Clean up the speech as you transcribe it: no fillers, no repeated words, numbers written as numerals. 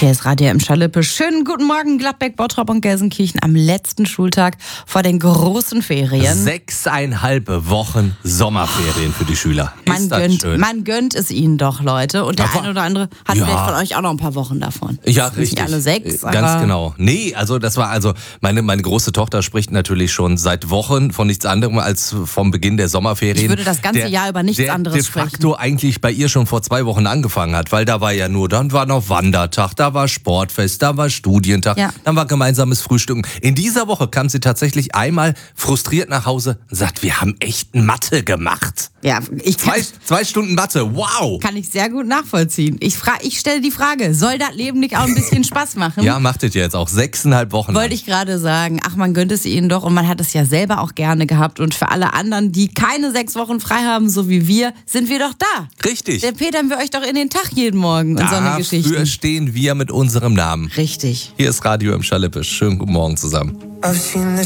Hier ist Radio im Schalippe. Schönen guten Morgen, Gladbeck, Bottrop und Gelsenkirchen am letzten Schultag vor den großen Ferien. 6,5 Wochen Sommerferien für die Schüler. Man gönnt es ihnen doch, Leute. Und der eine oder andere hat vielleicht von euch auch noch ein paar Wochen davon. Ja, nicht richtig. Nicht alle 6, Ganz genau. Nee, also das war meine große Tochter spricht natürlich schon seit Wochen von nichts anderem als vom Beginn der Sommerferien. Ich würde das ganze Jahr über nichts anderes sprechen. Der de facto eigentlich bei ihr schon vor 2 Wochen angefangen hat, weil da war ja nur, dann war noch Wandertag, da war Sportfest, da war Studientag, dann war gemeinsames Frühstücken. In dieser Woche kam sie tatsächlich einmal frustriert nach Hause und sagt, wir haben echt Mathe gemacht. Ja, zwei Stunden Mathe, wow! Kann ich sehr gut nachvollziehen. Ich stelle die Frage, soll das Leben nicht auch ein bisschen Spaß machen? Ja, macht es jetzt auch 6,5 Wochen. Wollte ich gerade sagen, man gönnt es ihnen doch und man hat es ja selber auch gerne gehabt. Und für alle anderen, die keine 6 Wochen frei haben, so wie wir, sind wir doch da. Richtig. Der petern wir euch doch in den Tag jeden Morgen und so eine Geschichte. Dafür stehen wir mit unserem Namen. Richtig. Hier ist Radio im Schalippe. Schönen guten Morgen zusammen.